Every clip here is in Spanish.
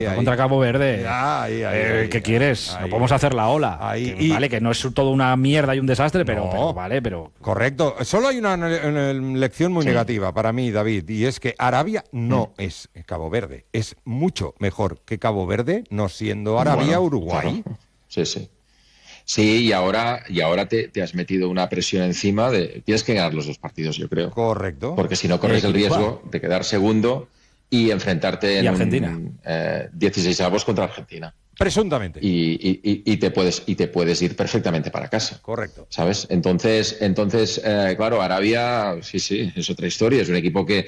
contra Cabo Verde. ¿Qué quieres? Ahí, no podemos hacer la ola. Ahí, vale, que no es todo una mierda y un desastre, pero vale, pero... Correcto. Solo hay una lección muy negativa para mí, David, y es que Arabia no es Cabo Verde. Es mucho mejor que Cabo Verde, no siendo Arabia Uruguay. Claro. Sí. Sí, y ahora te has metido una presión encima de... Tienes que ganar los dos partidos, yo creo. Correcto. Porque si no corres el riesgo de quedar segundo y enfrentarte en Argentina. 16avos contra Argentina. Presuntamente. Y te puedes ir perfectamente para casa. Correcto. ¿Sabes? Entonces, claro, Arabia, sí, es otra historia. Es un equipo que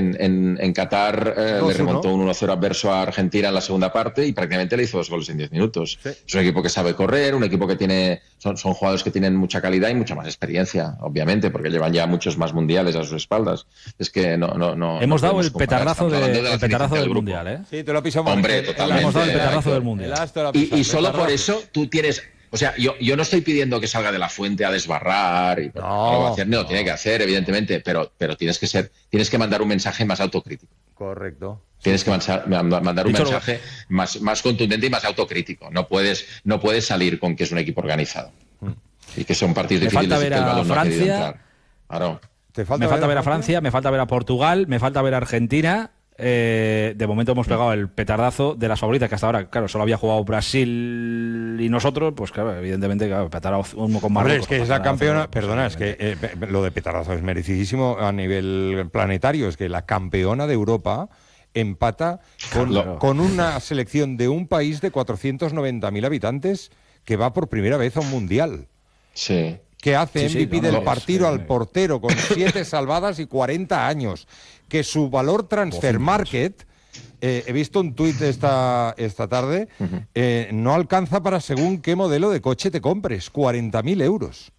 en Qatar le remontó un 1-0 adverso a Argentina en la segunda parte y prácticamente le hizo 2 goles en 10 minutos. Sí. Es un equipo que sabe correr, un equipo que tiene... Son jugadores que tienen mucha calidad y mucha más experiencia, obviamente, porque llevan ya muchos más mundiales a sus espaldas. Es que no... Hemos dado el petardazo del Mundial, ¿eh? Sí, te lo pisamos. Hombre, totalmente. Hemos dado el petardazo del Mundial. Y solo por eso tú tienes... O sea, yo no estoy pidiendo que salga de la fuente a desbarrar y no tiene que hacer, evidentemente, pero tienes que mandar un mensaje más autocrítico. Correcto. Tienes que mandar un mensaje más contundente y más autocrítico. No puedes salir con que es un equipo organizado y que son partidos difíciles y que el balón no ha querido entrar. Claro. Me falta ver a Francia, me falta ver a Portugal, me falta ver a Argentina. De momento hemos pegado el petardazo de las favoritas, que hasta ahora, claro, solo había jugado Brasil y nosotros, pues claro, evidentemente, petardazo uno con Marruecos. Es que es la campeona, perdona, es que lo de petardazo es merecidísimo a nivel planetario, es que la campeona de Europa empata con una selección de un país de 490.000 habitantes que va por primera vez a un mundial. Sí. Que hace MVP del partido al portero con 7 salvadas y 40 años. Que su valor transfer market, he visto un tuit esta tarde, no alcanza para según qué modelo de coche te compres, 40.000 euros.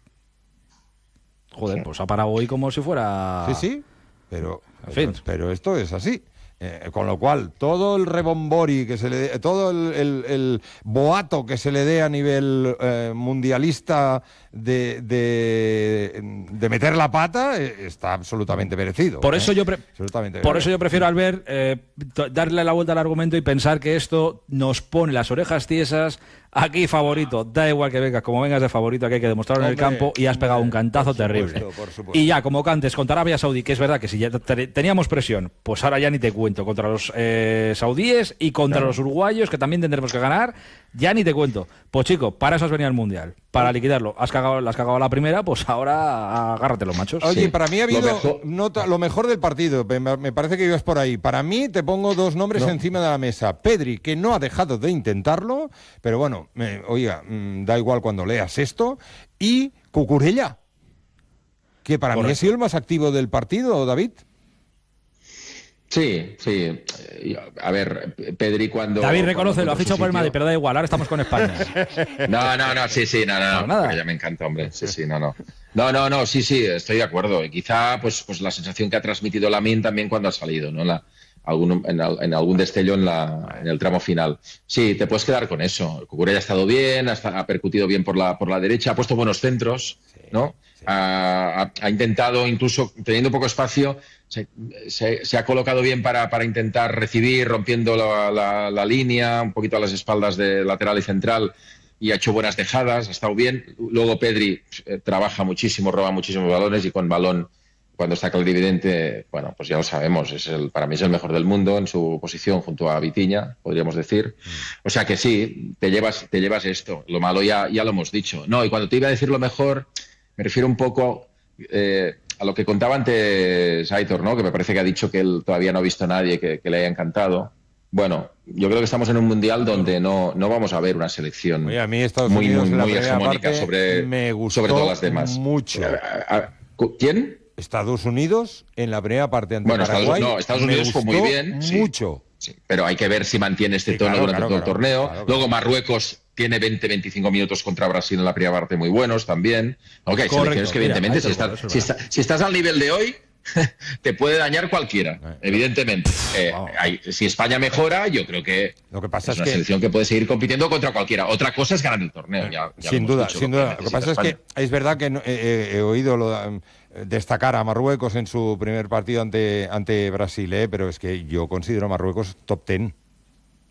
Joder, pues ha parado hoy como si fuera... Sí, pero esto es así. Con lo cual, todo el rebombori que se le dé, todo el boato que se le dé a nivel mundialista de meter la pata está absolutamente merecido. Por eso yo prefiero, Albert, darle la vuelta al argumento y pensar que esto nos pone las orejas tiesas. Aquí favorito, da igual que vengas, como vengas de favorito, aquí hay que demostrarlo en el campo y has pegado un cantazo terrible. Por supuesto. Y ya, como cantes contra Arabia Saudí, que es verdad que si ya teníamos presión, pues ahora ya ni te cuento, contra los saudíes y contra los uruguayos, que también tendremos que ganar, ya ni te cuento. Pues chico, para eso has venido al Mundial, para liquidarlo. Has cagado la primera, pues ahora agárrate los machos. Oye, para mí ha habido lo mejor del partido, me parece que ibas por ahí. Para mí te pongo 2 nombres encima de la mesa. Pedri, que no ha dejado de intentarlo, pero bueno, da igual cuando leas esto, y Cucurella, que para mí ha sido el más activo del partido, David. Sí. A ver, Pedri cuando... David, reconócelo, ha fichado por el Madrid, pero da igual, ahora estamos con España. No, nada. Ya me encanta, hombre. Sí, no, estoy de acuerdo. Y quizá, pues la sensación que ha transmitido Lamine también cuando ha salido, ¿no? En algún destello en el tramo final. Sí, te puedes quedar con eso. Cucurella ha estado bien, ha percutido bien por la derecha, ha puesto buenos centros, ¿no? Sí. Ha intentado, incluso teniendo poco espacio, se ha colocado bien para intentar recibir, rompiendo la línea, un poquito a las espaldas de lateral y central, y ha hecho buenas dejadas, ha estado bien. Luego Pedri trabaja muchísimo, roba muchísimos balones y con balón, cuando está clarividente, bueno, pues ya lo sabemos, para mí es el mejor del mundo en su posición junto a Vitinha, podríamos decir. O sea que sí, te llevas esto. Lo malo ya lo hemos dicho. No, y cuando te iba a decir lo mejor, me refiero un poco a lo que contaba antes Aitor, ¿no? Que me parece que ha dicho que él todavía no ha visto a nadie que le haya encantado. Bueno, yo creo que estamos en un mundial donde no vamos a ver una selección Oye, a mí Estados Unidos muy hegemónica sobre todas las demás. Mucho. ¿Quién? Estados Unidos en la primera parte ante Paraguay. Estados Unidos fue muy bien. Mucho. Sí, pero hay que ver si mantiene este tono durante todo el torneo. Luego Marruecos tiene 20-25 minutos contra Brasil en la primera parte muy buenos también. Hay selecciones que evidentemente, si estás al nivel de hoy, te puede dañar cualquiera, evidentemente. Si España mejora, yo creo que lo que pasa es una selección que puede seguir compitiendo contra cualquiera. Otra cosa es ganar el torneo. Sin duda. Lo que pasa es que es verdad que he oído destacar a Marruecos en su primer partido ante Brasil, pero es que yo considero a Marruecos top 10.